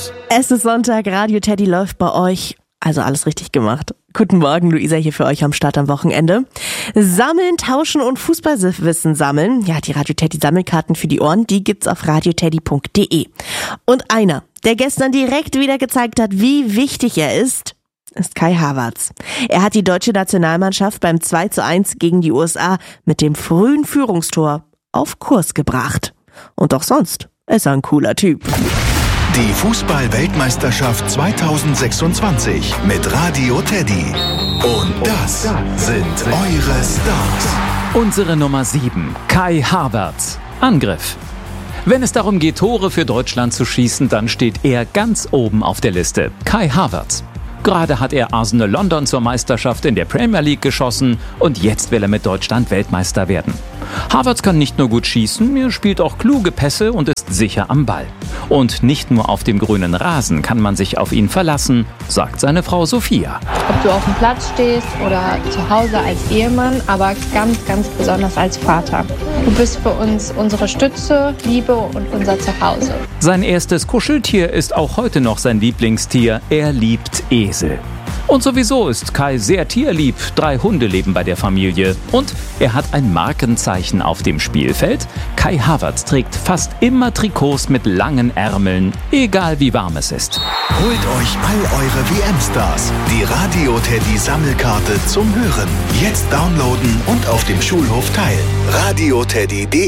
Es ist Sonntag, Radio Teddy läuft bei euch. Also alles richtig gemacht. Guten Morgen, Luisa hier für euch am Start am Wochenende. Sammeln, tauschen und Fußballwissen sammeln. Ja, die Radio Teddy Sammelkarten für die Ohren, die gibt's auf radioteddy.de. Und einer, der gestern direkt wieder gezeigt hat, wie wichtig er ist Kai Havertz. Er hat die deutsche Nationalmannschaft beim 2:1 gegen die USA mit dem frühen Führungstor auf Kurs gebracht. Und auch sonst ist er ein cooler Typ. Die Fußball-Weltmeisterschaft 2026 mit Radio Teddy. Und das sind eure Stars. Unsere Nummer 7, Kai Havertz. Angriff. Wenn es darum geht, Tore für Deutschland zu schießen, dann steht er ganz oben auf der Liste. Kai Havertz. Gerade hat er Arsenal London zur Meisterschaft in der Premier League geschossen und jetzt will er mit Deutschland Weltmeister werden. Havertz kann nicht nur gut schießen, er spielt auch kluge Pässe und ist sicher am Ball. Und nicht nur auf dem grünen Rasen kann man sich auf ihn verlassen, sagt seine Frau Sophia. Ob du auf dem Platz stehst oder zu Hause als Ehemann, aber ganz, ganz besonders als Vater. Du bist für uns unsere Stütze, Liebe und unser Zuhause. Sein erstes Kuscheltier ist auch heute noch sein Lieblingstier. Er liebt Esel. Und sowieso ist Kai sehr tierlieb. 3 Hunde leben bei der Familie. Und er hat ein Markenzeichen auf dem Spielfeld. Kai Havertz trägt fast immer Trikots mit langen Ärmeln, egal wie warm es ist. Holt euch all eure WM-Stars. Die Radio Teddy Sammelkarte zum Hören. Jetzt downloaden und auf dem Schulhof teilen. radioteddy.de